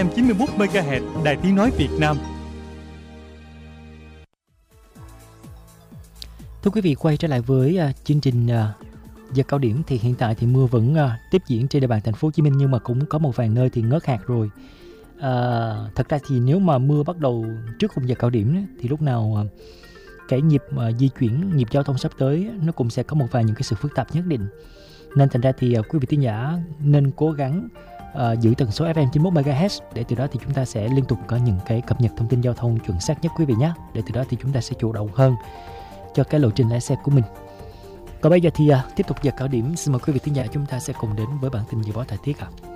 FM 91 MHz Đài Tiếng nói Việt Nam. Thưa quý vị, quay trở lại với chương trình giờ cao điểm thì hiện tại thì mưa vẫn tiếp diễn trên địa bàn thành phố Hồ Chí Minh, nhưng mà cũng có một vài nơi thì ngớt hạt rồi. Thật ra thì nếu mà mưa bắt đầu trước khung giờ cao điểm thì lúc nào cái nhịp di chuyển, nhịp giao thông sắp tới nó cũng sẽ có một vài những cái sự phức tạp nhất định. Nên thành ra thì quý vị thính giả nên cố gắng giữ tần số FM 91 MHz để từ đó thì chúng ta sẽ liên tục có những cái cập nhật thông tin giao thông chuẩn xác nhất quý vị nhé. Để từ đó thì chúng ta sẽ chủ động hơn cho cái lộ trình lái xe của mình. Còn bây giờ thì tiếp tục giờ cao điểm, xin mời quý vị thính giả chúng ta sẽ cùng đến với bản tin dự báo thời tiết ạ.